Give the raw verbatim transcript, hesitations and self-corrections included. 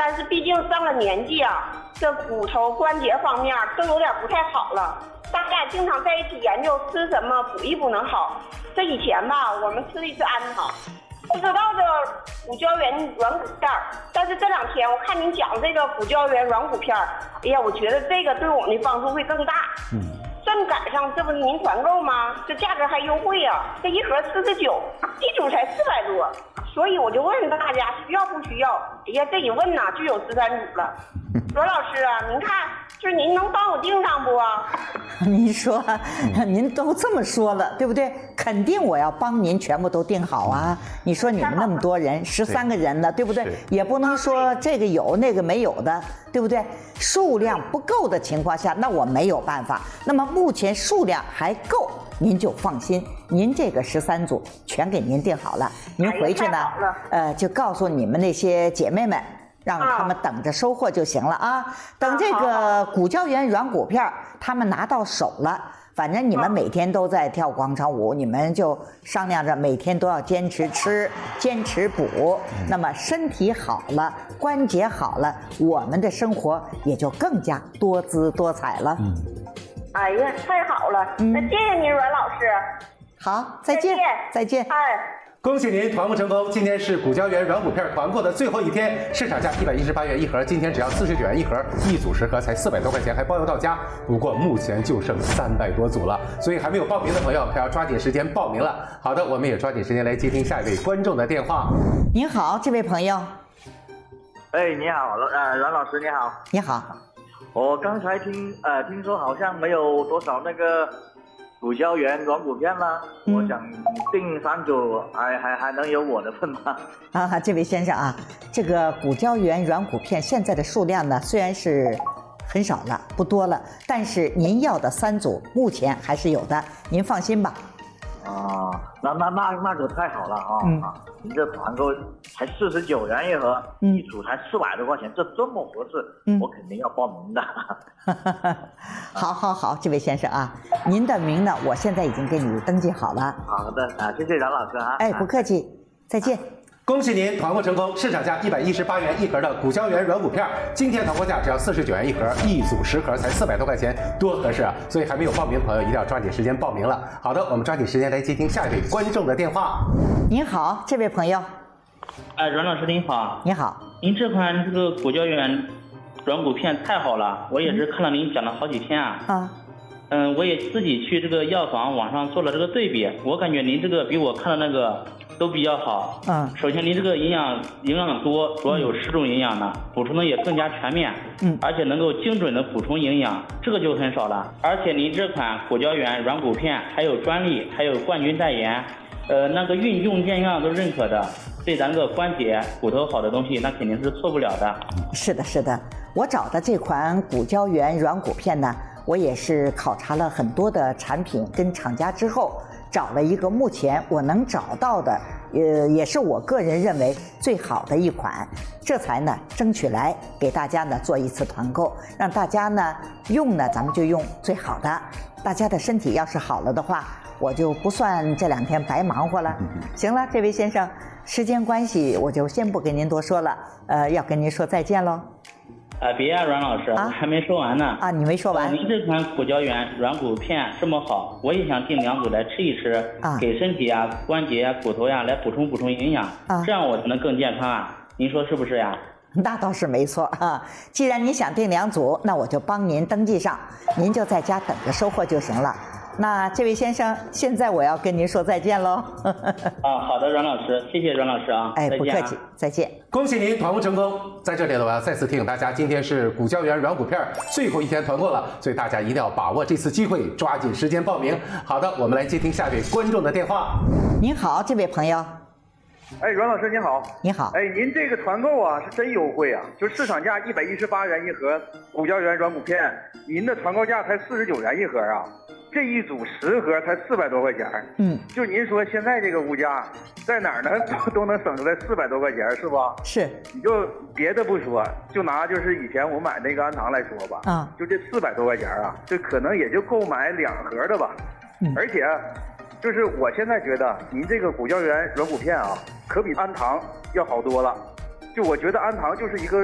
但是毕竟上了年纪啊，这骨头关节方面都有点不太好了。大家经常在一起研究吃什么补益不能好。这以前吧，我们吃的是安糖，不知道这骨胶原软骨片，但是这两天我看您讲这个骨胶原软骨片，哎呀，我觉得这个对我们的帮助会更大。嗯。正赶上这不是您团购吗？这价格还优惠啊！这一盒四十九，一组才四百多，所以我就问大家需要不需要？哎呀，这一问呐，就有十三组了。罗老师啊，您看，就是您能帮我订上不啊？ 您说，您都这么说了，对不对？肯定我要帮您全部都订好啊！你说你们那么多人，十三个人呢，对不对？也不能说这个有那个没有的，对不对？数量不够的情况下，那我没有办法。那么目前数量还够，您就放心，您这个十三组全给您订好了。您回去呢，呃，就告诉你们那些姐妹们，让他们等着收货就行了啊。等这个骨胶原软骨片他们拿到手了，反正你们每天都在跳广场舞，你们就商量着每天都要坚持吃，坚持补。那么身体好了，关节好了，我们的生活也就更加多姿多彩了。嗯， 哎呀，太好了！那谢谢您，阮老师。 好，再见，再见。 哎。 恭喜您团购成功！今天是骨胶原软骨片团购的最后一天，市场价一百一十八元一盒，今天只要四十九元一盒，一组十盒才四百多块钱，还包邮到家。不过目前就剩三百多组了，所以还没有报名的朋友可要抓紧时间报名了。好的，我们也抓紧时间来接听下一位观众的电话。 您好，这位朋友。 哎，你好，呃，阮老师你好。 你好。 我刚才听呃听说好像没有多少那个骨胶原软骨片啦，嗯、我想订三组，还还还能有我的份吗？ 啊，这位先生啊，这个骨胶原软骨片现在的数量呢，虽然是很少了，不多了，但是您要的三组目前还是有的，您放心吧。 啊，那那那那可太好了啊！嗯，您这团购才四十九元一盒，嗯、一组才四百多块钱，这这么合适，嗯、我肯定要报名的。 好，好，好，这位先生啊，您的名呢，我现在已经给你登记好了。 好的啊，谢谢阮老师啊。 哎，不客气，再见。 恭喜您团购成功！市场价一百一十八元一盒的骨胶原软骨片，今天团购价只要四十九元一盒，一组十盒才四百多块钱，多合适啊！所以还没有报名的朋友一定要抓紧时间报名了。好的，我们抓紧时间来接听下一位观众的电话。 您好，这位朋友。 哎，阮老师您好。 你好。 您这款这个骨胶原软骨片太好了，我也是看了您讲了好几天啊。啊。嗯，我也自己去这个药房网上做了这个对比，我感觉您这个比我看的那个都比较好。嗯，首先您这个营养营养多，主要有十种营养的，补充的也更加全面。嗯，而且能够精准的补充营养，这个就很少了。而且您这款骨胶原软骨片还有专利，还有冠军代言，呃，那个运用健康都认可的，对咱这个关节骨头好的东西，那肯定是错不了的。 是的，是的，我找的这款骨胶原软骨片呢，我也是考察了很多的产品跟厂家之后，找了一个目前我能找到的，呃，也是我个人认为最好的一款，这才呢争取来给大家呢做一次团购，让大家呢用呢咱们就用最好的，大家的身体要是好了的话，我就不算这两天白忙活了。行了，这位先生，时间关系我就先不跟您多说了，呃，要跟您说再见喽。 啊，别呀，阮老师，啊、我还没说完呢。 啊，你没说完。 您这款骨胶原软骨片这么好，我也想订两组来吃一吃，啊、给身体啊、关节啊、骨头呀、啊、来补充补充营养，啊、这样我才能更健康啊。您说是不是呀？ 那倒是没错啊。既然你想订两组，那我就帮您登记上，您就在家等着收货就行了。那这位先生，现在我要跟您说再见喽。 啊，好的，阮老师，谢谢阮老师啊。 哎，不客气，再见。 恭喜您团购成功！在这里呢，我要再次提醒大家，今天是骨胶原软骨片最后一天团购了，所以大家一定要把握这次机会，抓紧时间报名。好的，我们来接听下一位观众的电话。 您好，这位朋友。 哎，阮老师您好。 你好。 哎，您这个团购啊是真优惠啊，就市场价一百一十八元一盒骨胶原软骨片，您的团购价才四十九元一盒啊。这一组十盒才四百多块钱，嗯，就您说现在这个物价，在哪儿呢都都能省出来四百多块钱，是吧？ 是。 你就别的不说，就拿就是以前我买那个安糖来说吧，啊，就这四百多块钱啊，这可能也就够买两盒的吧。嗯，而且，就是我现在觉得您这个骨胶原软骨片啊，可比安糖要好多了。就我觉得安糖就是一个